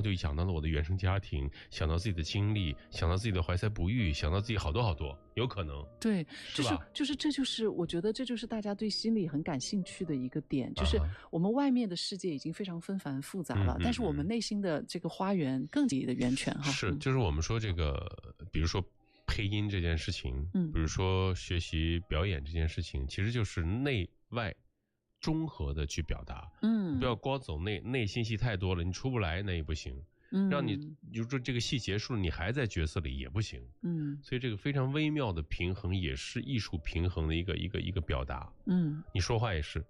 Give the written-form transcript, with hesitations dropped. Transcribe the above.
后就想到了我的原生家庭，想到自己的经历，想到自己的怀才不遇，想到自己好多好多，有可能。 对， 是吧？ 这就是我觉得这就是大家对心理很感兴趣的一个点，就是我们外面的世界已经非常纷繁复杂了，但是我们内心的这个花园更自己的源泉哈。 是，就是我们说这个，比如说配音这件事情，比如说学习表演这件事情，其实就是内外综合的去表达。不要光走内心戏太多了，你出不来那也不行。让你就说这个戏结束了，你还在角色里也不行。所以这个非常微妙的平衡，也是艺术平衡的一个表达。你说话也是，